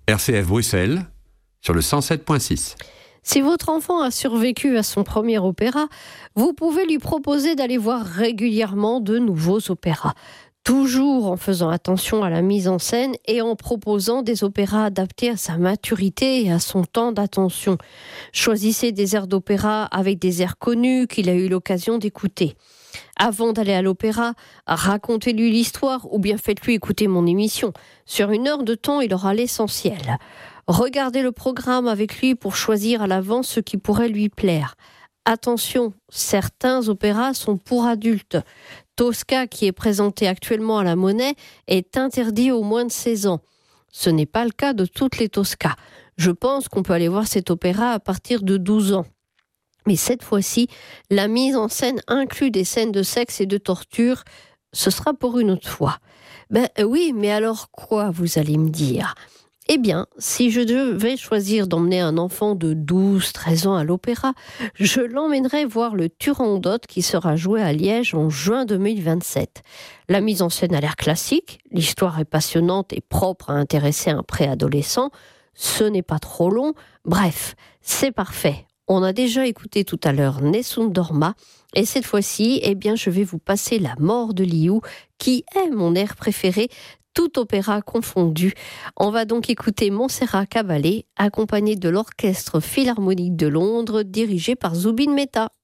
RCF Bruxelles, sur le 107.6. Si votre enfant a survécu à son premier opéra, vous pouvez lui proposer d'aller voir régulièrement de nouveaux opéras. Toujours en faisant attention à la mise en scène et en proposant des opéras adaptés à sa maturité et à son temps d'attention. Choisissez des airs d'opéra avec des airs connus qu'il a eu l'occasion d'écouter. Avant d'aller à l'opéra, racontez-lui l'histoire ou bien faites-lui écouter mon émission. Sur 1 heure de temps, il aura l'essentiel. Regardez le programme avec lui pour choisir à l'avance ce qui pourrait lui plaire. Attention, certains opéras sont pour adultes. Tosca, qui est présenté actuellement à la Monnaie, est interdit aux moins de 16 ans. Ce n'est pas le cas de toutes les Tosca. Je pense qu'on peut aller voir cet opéra à partir de 12 ans. Mais cette fois-ci, la mise en scène inclut des scènes de sexe et de torture. Ce sera pour une autre fois. Oui, mais alors quoi, vous allez me dire ? Eh bien, si je devais choisir d'emmener un enfant de 12-13 ans à l'opéra, je l'emmènerais voir le Turandot qui sera joué à Liège en juin 2027. La mise en scène a l'air classique, l'histoire est passionnante et propre à intéresser un préadolescent, ce n'est pas trop long, bref, c'est parfait. On a déjà écouté tout à l'heure Nessun Dorma, et cette fois-ci, je vais vous passer La mort de Liu, qui est mon air préféré, tout opéra confondu. On va donc écouter Montserrat Caballé, accompagné de l'Orchestre Philharmonique de Londres, dirigé par Zubin Mehta.